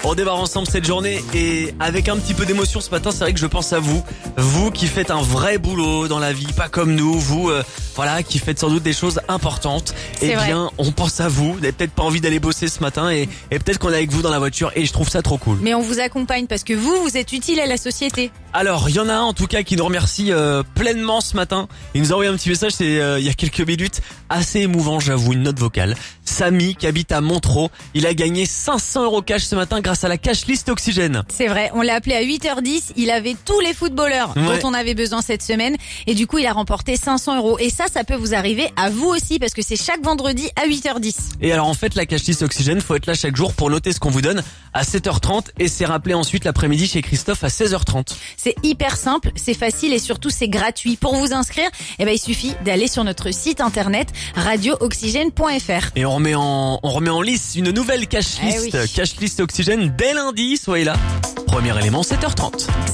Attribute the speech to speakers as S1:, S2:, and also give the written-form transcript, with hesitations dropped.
S1: On démarre ensemble cette journée et avec un petit peu d'émotion ce matin, c'est vrai que je pense à vous. Vous qui faites un vrai boulot dans la vie, pas comme nous. Vous, qui faites sans doute des choses importantes.
S2: C'est vrai.
S1: Bien, on pense à vous. Vous n'avez peut-être pas envie d'aller bosser ce matin et peut-être qu'on est avec vous dans la voiture et je trouve ça trop cool.
S2: Mais on vous accompagne parce que vous êtes utile à la société.
S1: Alors, il y en a un en tout cas qui nous remercie pleinement ce matin. Il nous a envoyé un petit message, c'est il y a quelques minutes, assez émouvant, j'avoue, une note vocale. Samy, qui habite à Montreux, il a gagné 500 € cash ce matin grâce à la cash list Oxygène.
S2: C'est vrai, on l'a appelé à 8h10, il avait tous les footballeurs dont on avait besoin cette semaine et du coup il a remporté 500 €. Et ça peut vous arriver à vous aussi parce que c'est chaque vendredi à 8h10.
S1: Et alors en fait, la cash list Oxygène, faut être là chaque jour pour noter ce qu'on vous donne à 7h30 et c'est rappelé ensuite l'après-midi chez Christophe à 16h30.
S2: C'est hyper simple, c'est facile et surtout c'est gratuit. Pour vous inscrire, il suffit d'aller sur notre site internet radiooxygène.fr.
S1: Et on remet en lice une nouvelle cash list,
S2: oui.
S1: Cash list Oxygène dès lundi, soyez là. Premier élément 7h30.